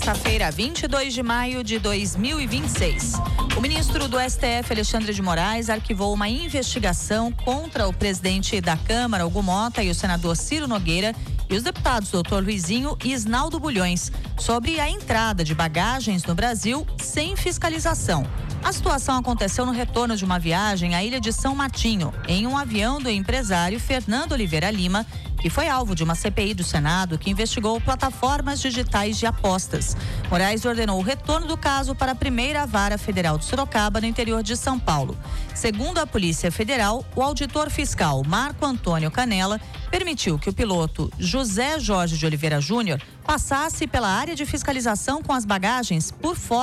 sexta-feira, 22 de maio de 2026. O ministro do STF, Alexandre de Moraes, arquivou uma investigação contra o presidente da Câmara, Hugo Motta, e o senador Ciro Nogueira e os deputados Dr. Luizinho e Isnaldo Bulhões sobre a entrada de bagagens no Brasil sem fiscalização. A situação aconteceu no retorno de uma viagem à ilha de São Matinho, em um avião do empresário Fernando Oliveira Lima, que foi alvo de uma CPI do Senado que investigou plataformas digitais de apostas. Moraes ordenou o retorno do caso para a primeira vara federal de Sorocaba, no interior de São Paulo. Segundo a Polícia Federal, o auditor fiscal Marco Antônio Canella permitiu que o piloto José Jorge de Oliveira Júnior passasse pela área de fiscalização com as bagagens por fora